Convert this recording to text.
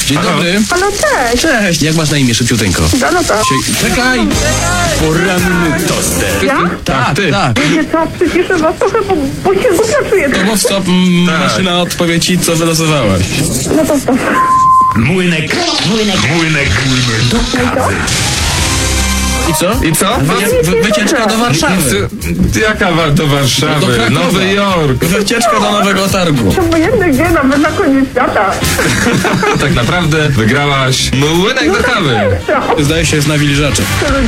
Dzień dobry. Halo, cześć. Cześć, jak masz na imię, szybciuteńko? Danuta. Czekaj! Poranny toster. Ja? Tak, ty. Tak. Wiecie co, przyciszę was trochę, bo się głupio czuję. To mów stop, maszyna odpowie ci, co wylosowałaś. No to stop. Młynek do kawy. I co? I co? Wycieczka do Warszawy. Jaka do Warszawy? Do Krakowa. Nowy Jork. Wycieczka do Nowego Targu. To obojętne gdzie, nawet na koniec świata. Tak naprawdę wygrałaś młynek do kawy. Zdaje się, jest nawilżacze.